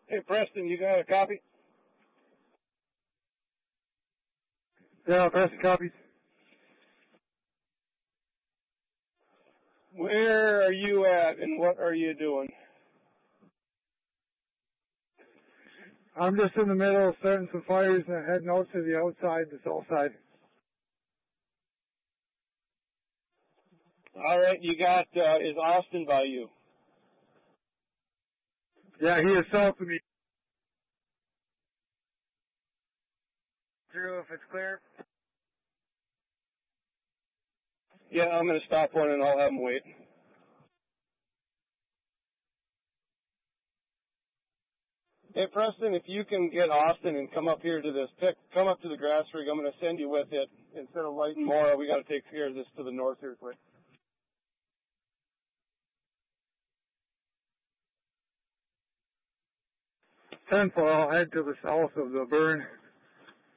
Hey, Preston, you got a copy? Yeah, Preston copies. Where are you at and what are you doing? I'm just in the middle of starting some fires and heading out to the outside, the south side. All right, you got, is Austin by you? Yeah, he is south of me. Drew, if it's clear. Yeah, I'm going to stop one and I'll have him wait. Hey, Preston, if you can get Austin and come up here to this, come up to the grass rig. I'm going to send you with it. Instead of lighting more, we got to take care of this to the north here quick. 10-4, I'll head to the south of the burn.